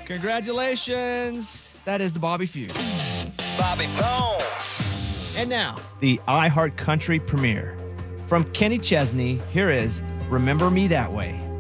Congratulations. That is the Bobby Feud. Bobby Bones. And now, the iHeart Country premiere. From Kenny Chesney, here is Remember Me That Way.